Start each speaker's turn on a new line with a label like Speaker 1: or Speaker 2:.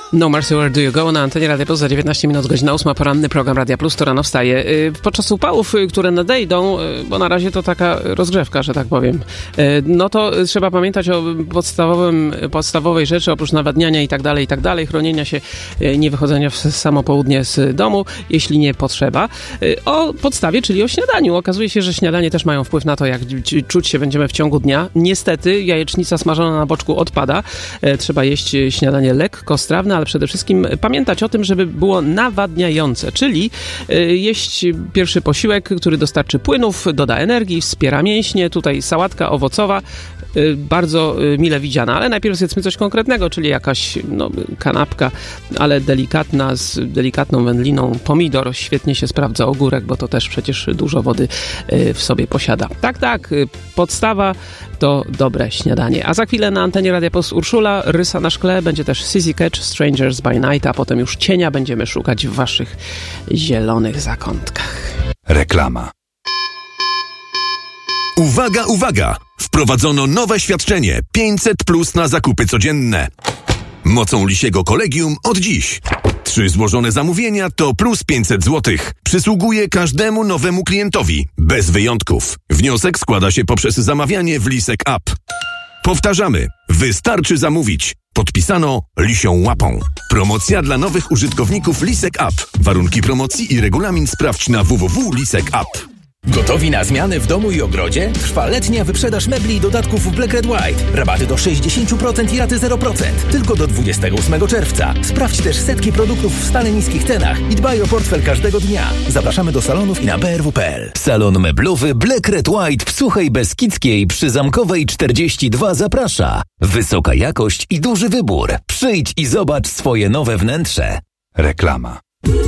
Speaker 1: No Mercy, Where Do You Go? Na antenie Radia Plus za 19 minut, godzina 8, poranny program Radia Plus, to rano wstaje. Podczas upałów, które nadejdą, bo na razie to taka rozgrzewka, że tak powiem, no to trzeba pamiętać o podstawowej rzeczy, oprócz nawadniania i tak dalej, chronienia się, nie wychodzenia w samo południe z domu, jeśli nie potrzeba. O podstawie, czyli o śniadaniu. Okazuje się, że śniadanie też mają wpływ na to, jak czuć się będziemy w ciągu dnia. Niestety jajecznica smażona na boczku odpada. Trzeba jeść śniadanie lekko strawne, ale przede wszystkim pamiętać o tym, żeby było nawadniające, czyli jeść pierwszy posiłek, który dostarczy płynów, doda energii, wspiera mięśnie. Tutaj sałatka owocowa, bardzo mile widziana, ale najpierw zjedzmy coś konkretnego, czyli jakaś kanapka, ale delikatna, z delikatną wędliną, pomidor, świetnie się sprawdza ogórek, bo to też przecież dużo wody w sobie posiada. Tak, podstawa to dobre śniadanie. A za chwilę na antenie Radia Plus Urszula, rysa na szkle, będzie też Sissy Catch, Strangers by Night, a potem już cienia będziemy szukać w waszych zielonych zakątkach.
Speaker 2: Reklama. Uwaga, uwaga! Wprowadzono nowe świadczenie 500+ na zakupy codzienne. Mocą Lisiego Kolegium od dziś. 3 złożone zamówienia to plus 500 zł. Przysługuje każdemu nowemu klientowi, bez wyjątków. Wniosek składa się poprzez zamawianie w Lisek App. Powtarzamy, wystarczy zamówić. Podpisano Lisią Łapą. Promocja dla nowych użytkowników Lisek App. Warunki promocji i regulamin sprawdź na www.lisek.app.
Speaker 3: Gotowi na zmiany w domu i ogrodzie? Trwa letnia wyprzedaż mebli i dodatków w Black Red White. Rabaty do 60% i raty 0%. Tylko do 28 czerwca. Sprawdź też setki produktów w stale niskich cenach i dbaj o portfel każdego dnia. Zapraszamy do salonów i na brw.pl.
Speaker 4: Salon meblowy Black Red White w Suchej Beskidzkiej przy Zamkowej 42 zaprasza. Wysoka jakość i duży wybór. Przyjdź i zobacz swoje nowe wnętrze.
Speaker 2: Reklama.